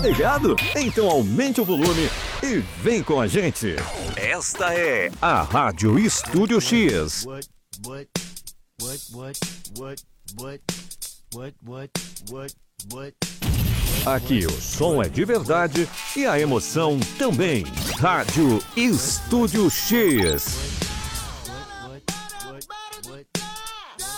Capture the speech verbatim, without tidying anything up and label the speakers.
Speaker 1: ligado? Então aumente o volume e vem com a gente. Esta é a Rádio Estúdio X.
Speaker 2: What, what, what, what, what, what, what, what, what, what.
Speaker 1: Aqui o som é de verdade e a emoção também. Rádio Estúdio X.